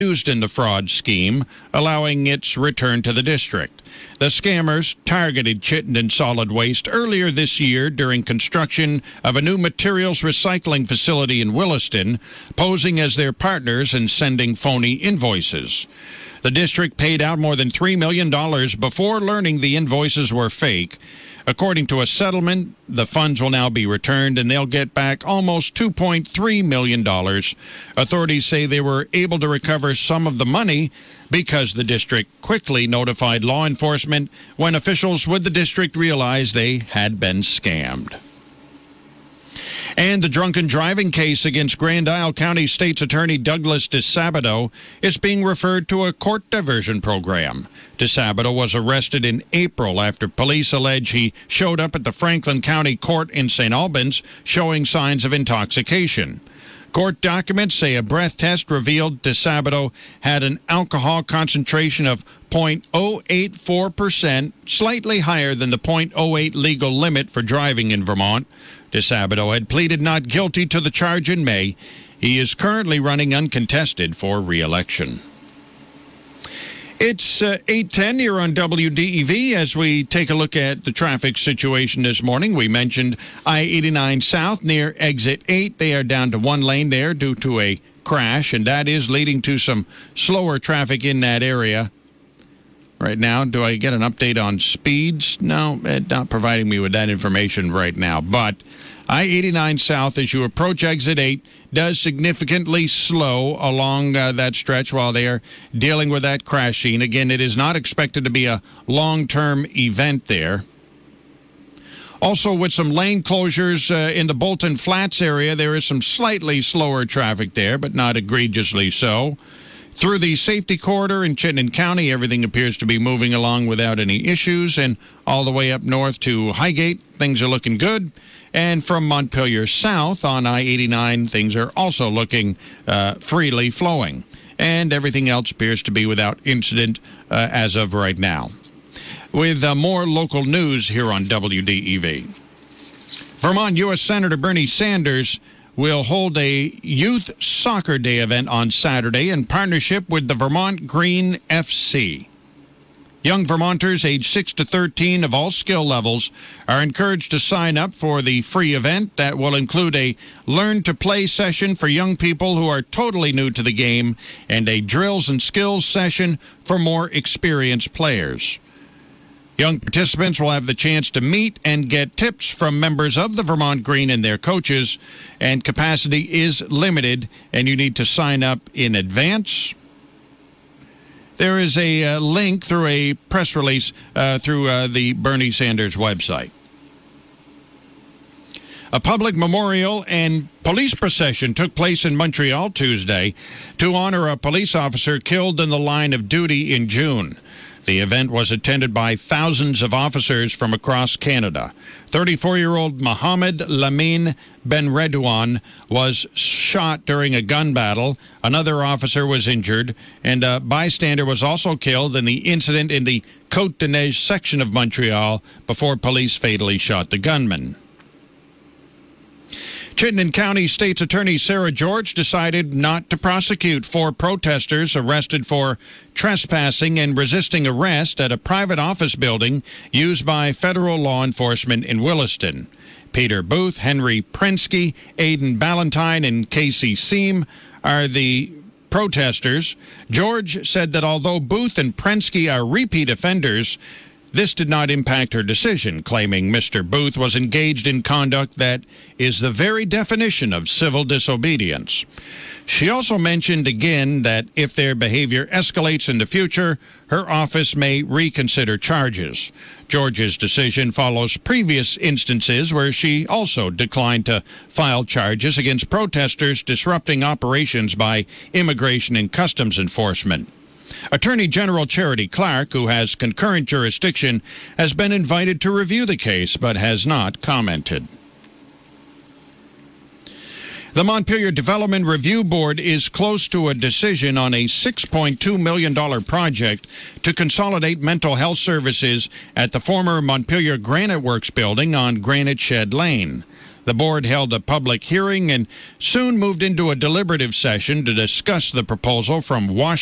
used in the fraud scheme, allowing its return to the district. The scammers targeted Chittenden Solid Waste earlier this year during construction of a new materials recycling facility in Williston, posing as their partners and sending phony invoices. The district paid out more than $3 million before learning the invoices were fake. According to a settlement, the funds will now be returned, and they'll get back almost $2.3 million. Authorities say they were able to recover some of the money because the district quickly notified law enforcement when officials with the district realized they had been scammed. And the drunken driving case against Grand Isle County State's Attorney Douglas DeSabato is being referred to a court diversion program. DeSabato was arrested in April after police allege he showed up at the Franklin County Court in St. Albans showing signs of intoxication. Court documents say a breath test revealed DeSabato had an alcohol concentration of 0.084%, slightly higher than the 0.08 legal limit for driving in Vermont. DeSabato had pleaded not guilty to the charge in May. He is currently running uncontested for re-election. It's 8:10 here on WDEV as we take a look at the traffic situation this morning. We mentioned I-89 South near Exit 8. They are down to one lane there due to a crash, and that is leading to some slower traffic in that area. Right now, do I get an update on speeds? No, not providing me with that information right now. But I-89 South, as you approach Exit 8, does significantly slow along that stretch while they are dealing with that crash scene. Again, it is not expected to be a long-term event there. Also, with some lane closures in the Bolton Flats area, there is some slightly slower traffic there, but not egregiously so. Through the safety corridor in Chittenden County, everything appears to be moving along without any issues. And all the way up north to Highgate, things are looking good. And from Montpelier south on I-89, things are also looking freely flowing. And everything else appears to be without incident as of right now. With more local news here on WDEV. Vermont U.S. Senator Bernie Sanders will hold a Youth Soccer Day event on Saturday in partnership with the Vermont Green FC. Young Vermonters aged 6 to 13 of all skill levels are encouraged to sign up for the free event that will include a learn-to-play session for young people who are totally new to the game and a drills and skills session for more experienced players. Young participants will have the chance to meet and get tips from members of the Vermont Green and their coaches, and capacity is limited, and you need to sign up in advance. There is a link through a press release through the Bernie Sanders website. A public memorial and police procession took place in Montreal Tuesday to honor a police officer killed in the line of duty in June. The event was attended by thousands of officers from across Canada. 34-year-old Mohamed Lamine Benredouane was shot during a gun battle. Another officer was injured, and a bystander was also killed in the incident in the Côte-de-Neige section of Montreal before police fatally shot the gunman. Chittenden County State's Attorney Sarah George decided not to prosecute 4 protesters arrested for trespassing and resisting arrest at a private office building used by federal law enforcement in Williston. Peter Booth, Henry Prensky, Aidan Ballantyne, and Casey Seam are the protesters. George said that although Booth and Prensky are repeat offenders, this did not impact her decision, claiming Mr. Booth was engaged in conduct that is the very definition of civil disobedience. She also mentioned again that if their behavior escalates in the future, her office may reconsider charges. George's decision follows previous instances where she also declined to file charges against protesters disrupting operations by Immigration and Customs Enforcement. Attorney General Charity Clark, who has concurrent jurisdiction, has been invited to review the case but has not commented. The Montpelier Development Review Board is close to a decision on a $6.2 million project to consolidate mental health services at the former Montpelier Granite Works building on Granite Shed Lane. The board held a public hearing and soon moved into a deliberative session to discuss the proposal from Washington.